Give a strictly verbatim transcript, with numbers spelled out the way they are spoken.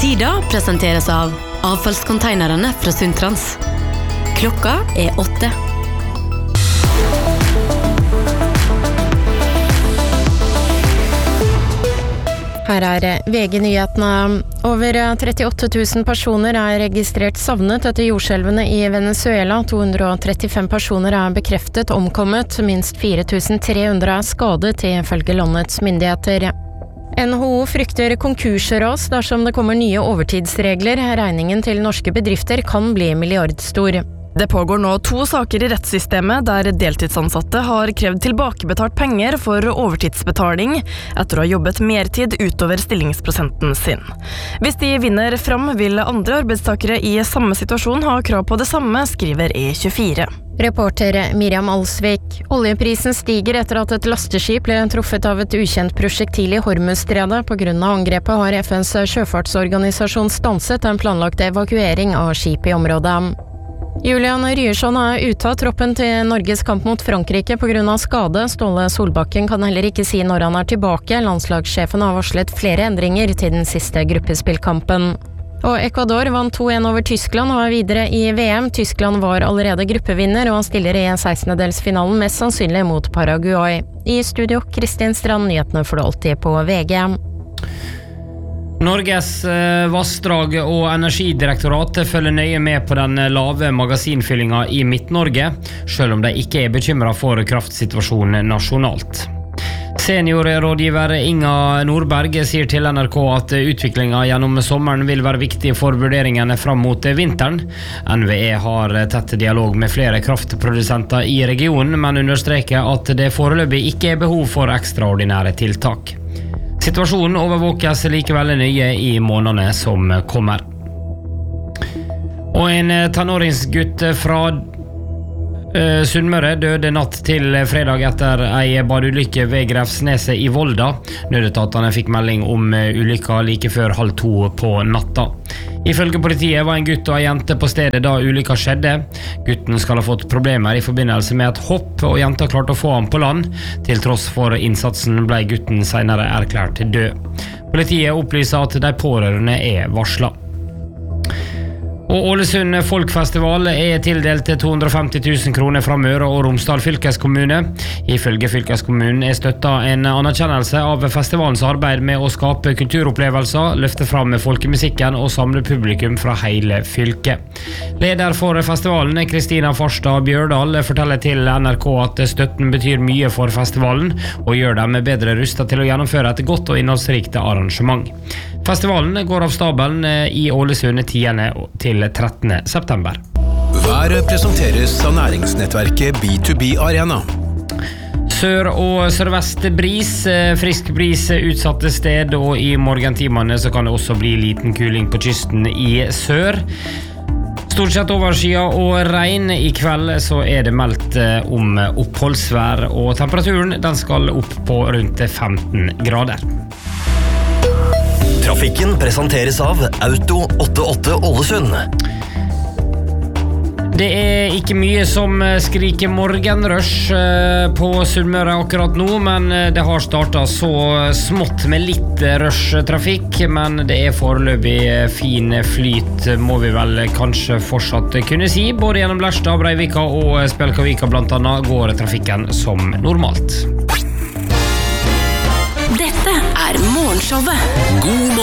Tida presenteres av avfallskonteinerne fra Sundtrans. Klokka er åtte. Her er V G-nyhetene. Over trettiåtte tusen personer er registrert savnet etter jordskjelvene i Venezuela. to hundre og trettifem personer er bekreftet omkommet. Minst fire tusen tre hundre er skadet, ifølge landets myndigheter. N H O frykter konkursras dersom det kommer nye overtidsregler. Regningen til norske bedrifter kan bli milliardstor. Det pågår nå to saker i rettssystemet der deltidsansatte har krevd tilbakebetalt penger for overtidsbetaling etter å ha jobbet mertid utover stillingsprosenten sin. Hvis de vinner fram, vil andre arbeidstakere i samme situasjon ha krav på det samme, skriver E tjuefire. Reporter Miriam Alsvik. Oljeprisen stiger etter at et lasteskip ble truffet av et ukjent prosjektil i Hormuzstredet. På grunn av angrepet har F N's sjøfartsorganisasjon stanset en planlagt evakuering av skip i området. Julian Ryerson er ute av troppen til Norges kamp mot Frankrike på grunn av skade. Ståle Solbakken kan heller ikke si når han er tilbake. Landslagssjefen har varslet flere endringer til den siste gruppespillkampen. Og Ecuador vant to en over Tyskland og er videre i V M. Tyskland var allerede gruppevinner og stiller i sekstendedelsfinalen mest sannsynlig mot Paraguay. I studio, Kristin Strand, nyhetene får du alltid på V G. Norges vassdrag- og energidirektorat følger nøye med på den lave magasinfyllinga i Midt-Norge, selv om de ikke er bekymret for kraftsituasjonen nasjonalt. Seniorrådgiver Inga Nordberg sier til N R K at utviklinga gjennom sommeren vil være viktig for vurderingene fram mot vinteren. N V E har tett dialog med flere kraftprodusenter i regionen, men understreker at det foreløpig ikke er behov for ekstraordinære tiltak. Situasjonen overvåkes likevel nøye i månedene som kommer. Og en tenåringsgutt fra uh, Sunnmøre døde natt til fredag etter ei badeulykke ved Grefsneset i Volda. Nødetatene fikk melding om ulykka like før halv to på natta. Ifølge politiet var en gutt og en jente på stedet da ulykka skjedde. Gutten skal ha fått problemer i forbindelse med et hopp, og jenta klarte å få ham på land. Til tross for innsatsen ble gutten senere erklært død. Politiet opplyser at de pårørende er varslet. Og Ålesund Folkfestival er tildelt to hundre og femti tusen kroner fra Møre og Romsdal fylkeskommune. Ifølge fylkeskommunen er støtta en anerkjennelse av festivalens arbeid med å skape kulturopplevelser, løfte fram folkemusikken og samle publikum fra hele fylket. Leder for festivalen, Kristina Farstad Bjørdal, forteller til N R K at støtten betyr mye for festivalen og gjør dem bedre rustet til å gjennomføre et godt og innholdsrikt arrangement. Festivalen går av stabelen i Ålesund tiende til trettende september. Været presenteres av næringsnettverket B to B Arena. Sør- og sørvest bris, frisk bris utsatte sted, og i morgentimene så kan det også bli liten kuling på kysten i sør. Stort sett overskya og regn. I kveld så er det meldt om oppholdsvær, og temperaturen den skal opp på rundt femten grader. Trafikken presenteres av Auto åttiåtte Ålesund. Det er ikke mye som skriker morgenrush på Sunnmøre akkurat nå, men det har startet så smått med litt rush-trafikk, men det er foreløpig fin flyt, må vi vel kanskje fortsatt kunne si. Både gjennom Lerstad, Breivika og Spjelkavika blant annet går trafikken som normalt. Dette er morgenshowet. God morgen!